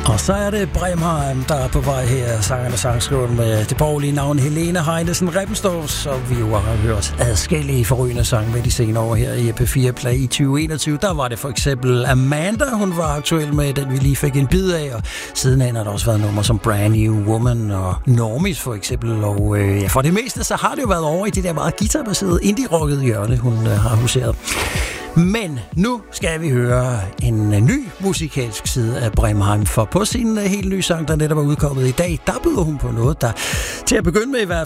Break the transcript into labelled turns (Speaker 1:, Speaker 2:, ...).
Speaker 1: Og så er det Bremheim, der er på vej her, sangeren og sangskriven med det borgerlige navn Helene Heinesen Reppenstorff, så vi jo har hørt adskillige forrygende sange med de senere år her i P4 Play i 2021. Der var det for eksempel Amanda, hun var aktuel med den, vi lige fik en bid af, og sidenhen har der også været numre som Brand New Woman og Normies for eksempel, og for det meste så har det jo været over i det der meget guitarbaserede indie-rockede hjørne, hun har huseret. Men nu skal vi høre en ny musikalsk side af Bremheim, for på sin helt nye sang, der netop er udkommet i dag, der byder hun på noget, der til at begynde med i hvert